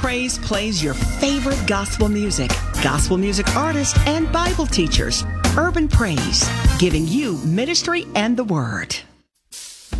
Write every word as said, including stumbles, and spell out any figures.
Praise plays your favorite gospel music, gospel music artists, and Bible teachers. Urban Praise, giving you ministry and the Word.